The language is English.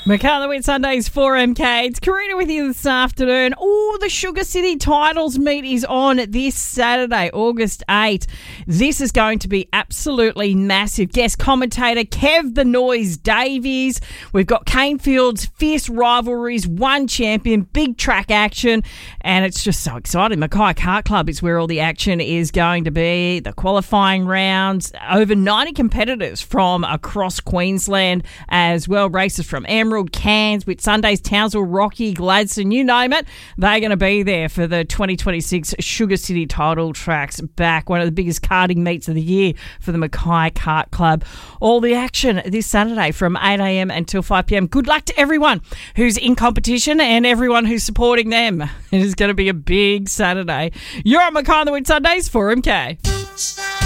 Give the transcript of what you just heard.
McCarthy Wit Sundays 4MK. It's Karina with you this afternoon. Oh, the Sugar City Titles meet is on this Saturday, August 8. This is going to be absolutely massive. Guest commentator Kev the Noise Davies. We've got Canefield's fierce rivalries, one champion, big track action, and it's just so exciting. Mackay Kart Club is where all the action is going to be. The qualifying rounds, over 90 competitors from across Queensland as well. Races from Emerald, Cairns, Whit Sundays, Townsville, Rocky, Gladstone, you name it. They're going to be there for the 2026 Sugar City Title Tracks back. One of the biggest karting meets of the year for the Mackay Kart Club. All the action this Saturday from 8 a.m. until 5 p.m. Good luck to everyone who's in competition and everyone who's supporting them. It is going to be a big Saturday. You're on Mackay Wit Sundays 4MK.